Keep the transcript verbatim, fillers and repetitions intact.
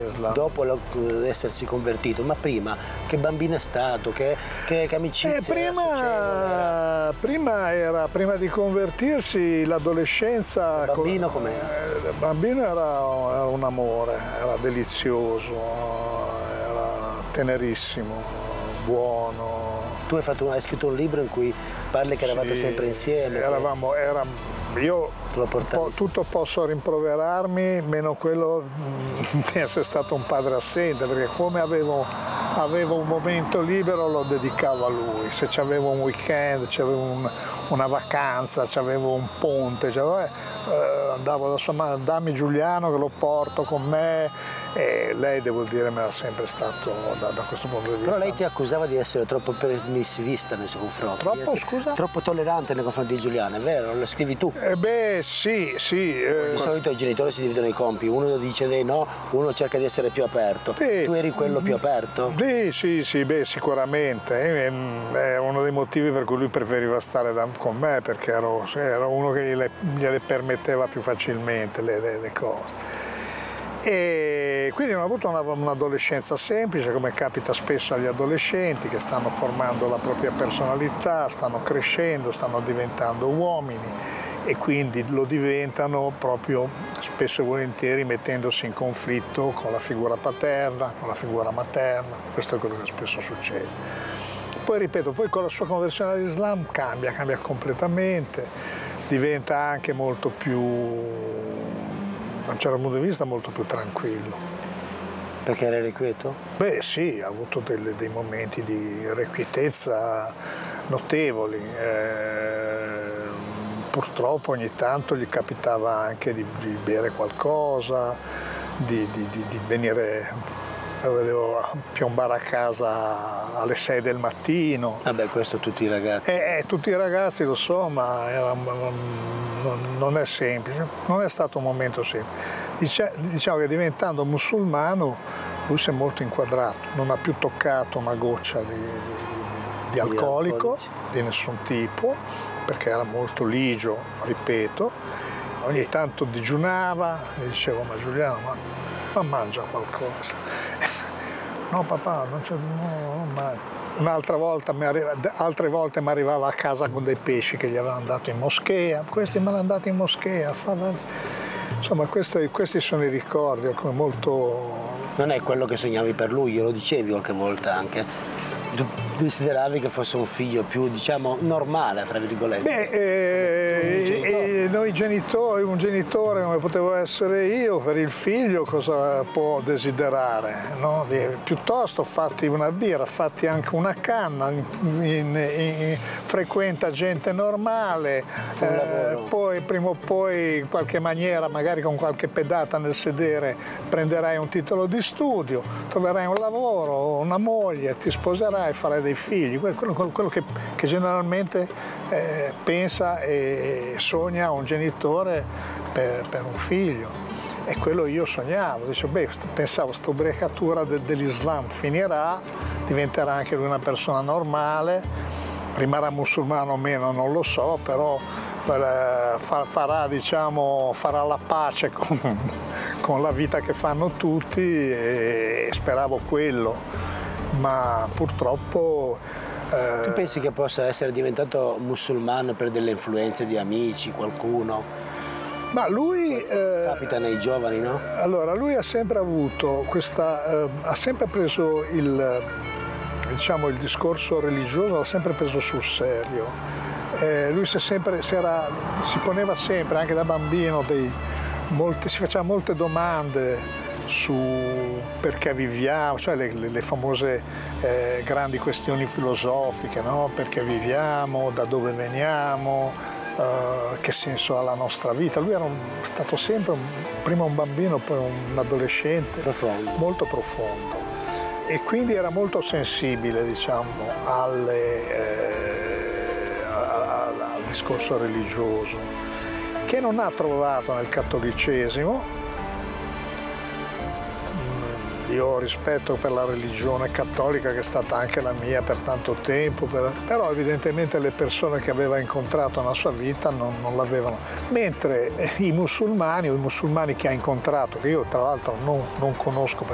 Dopo lo, essersi convertito, ma prima che bambino è stato, che, che, che amicizia? Eh, prima, prima, era, prima di convertirsi l'adolescenza... Il bambino com'era? Eh, il bambino era, era un amore, era delizioso, era tenerissimo, buono. Tu hai, fatto, hai scritto un libro in cui parli che eravate sì, sempre insieme. Eravamo, che... eravamo, io po, tutto posso rimproverarmi, meno quello di essere stato un padre assente, perché come avevo, avevo un momento libero lo dedicavo a lui. Se c'avevo un weekend, c'avevo un, una vacanza, c'avevo un ponte, cioè, eh, andavo da sua madre, dammi Giuliano che lo porto con me. E lei, devo dire, mi era sempre stato da, da questo punto di vista. Però lei ti accusava di essere troppo permissivista nei suoi confronti. Troppo, scusa? Troppo tollerante nei confronti di Giuliano, è vero? Lo scrivi tu? Eh beh, sì, sì. Eh. Di solito i genitori si dividono i compiti, uno dice dei no, uno cerca di essere più aperto. Sì. Tu eri quello più aperto? Sì, sì, sì, beh, sicuramente. È uno dei motivi per cui lui preferiva stare da, con me, perché ero, ero uno che gliele, gliele permetteva più facilmente le, le, le cose. E quindi ho avuto una, un'adolescenza semplice, come capita spesso agli adolescenti che stanno formando la propria personalità, stanno crescendo, stanno diventando uomini e quindi lo diventano proprio spesso e volentieri mettendosi in conflitto con la figura paterna, con la figura materna. Questo è quello che spesso succede. Poi ripeto, poi con la sua conversione all'Islam cambia, cambia completamente, diventa anche molto più, da un certo punto di vista, molto più tranquillo. Perché era irrequieto? Beh sì, ha avuto delle, dei momenti di irrequietezza notevoli. Eh, purtroppo ogni tanto gli capitava anche di, di bere qualcosa, di, di, di, di venire... Lo vedevo piombare a casa alle sei del mattino. Vabbè, questo tutti i ragazzi. Eh, eh, tutti i ragazzi lo so, ma era, non, non è semplice, non è stato un momento semplice. Dice, diciamo che diventando musulmano lui si è molto inquadrato, non ha più toccato una goccia di, di, di alcolico di nessun tipo, perché era molto ligio, ripeto. Ogni tanto digiunava e dicevo, ma Giuliano, ma, ma mangia qualcosa. No papà, non c'è, no, non mangio. Un'altra volta, mi arriva, altre volte mi arrivava a casa con dei pesci che gli avevano dato in moschea, questi me l'hanno dato in moschea. Insomma, questi, questi sono i ricordi, alcuni molto... Non è quello che sognavi per lui, glielo dicevi qualche volta anche. Tu desideravi che fosse un figlio più, diciamo, normale, fra virgolette? Beh, eh, eh, noi genitori, un genitore come potevo essere io, per il figlio cosa può desiderare? No? Piuttosto fatti una birra, fatti anche una canna, in, in, in, frequenta gente normale, eh, poi prima o poi in qualche maniera, magari con qualche pedata nel sedere, prenderai un titolo di studio, troverai un lavoro, una moglie, ti sposerai e farai dei figli, quello, quello che, che generalmente eh, pensa e sogna un genitore per, per un figlio. E quello io sognavo, dicevo, beh, pensavo questa ubriacatura de, dell'Islam finirà, diventerà anche lui una persona normale, rimarrà musulmano o meno non lo so, però farà, diciamo, farà la pace con, con la vita che fanno tutti e speravo quello. Ma purtroppo... Eh... Tu pensi che possa essere diventato musulmano per delle influenze di amici, qualcuno? Ma lui... Eh... Capita nei giovani, no? Allora, lui ha sempre avuto questa... Eh, ha sempre preso il, diciamo, il discorso religioso, l'ha sempre preso sul serio. Eh, lui si, sempre, si, era, si poneva sempre, anche da bambino, dei, molti, si faceva molte domande su perché viviamo, cioè le, le, le famose eh, grandi questioni filosofiche, no? Perché viviamo, da dove veniamo, eh, che senso ha la nostra vita. Lui era un, stato sempre un, prima un bambino, poi un adolescente profondo. Molto profondo e quindi era molto sensibile, diciamo, alle, eh, al, al discorso religioso, che non ha trovato nel cattolicesimo. Io ho rispetto per la religione cattolica, che è stata anche la mia per tanto tempo, per... però evidentemente le persone che aveva incontrato nella sua vita non, non l'avevano. Mentre i musulmani, o i musulmani che ha incontrato, che io tra l'altro non, non conosco